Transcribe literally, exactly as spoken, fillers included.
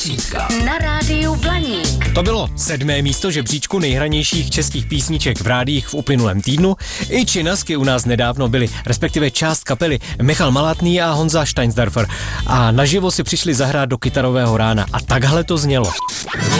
Desítka na rádiu Blaník. To bylo sedmé místo žebříčku nejhranějších českých písniček v rádiích v uplynulém týdnu. I činasky u nás nedávno byly, respektive část kapely Michal Malátný a Honza Steinsdorfer. A naživo si přišli zahrát do kytarového rána a takhle to znělo.